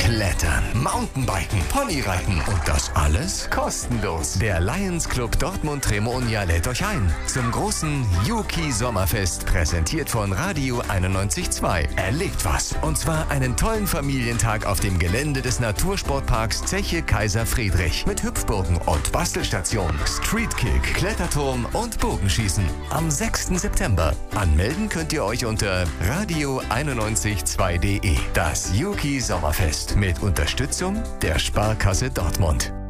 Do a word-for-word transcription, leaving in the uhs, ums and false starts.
Klettern, Mountainbiken, Ponyreiten und das alles kostenlos. Der Lions Club Dortmund-Tremont lädt euch ein zum großen Yuki Sommerfest, präsentiert von Radio einundneunzig Komma zwei. Erlebt was, und zwar einen tollen Familientag auf dem Gelände des Natursportparks Zeche Kaiser Friedrich mit Hüpfburgen und Bastelstation, Streetkick, Kletterturm und Bogenschießen am sechsten September. Anmelden könnt ihr euch unter radio einundneunzig Komma zwei punkt de. Das Yuki Sommerfest mit Unterstützung der Sparkasse Dortmund.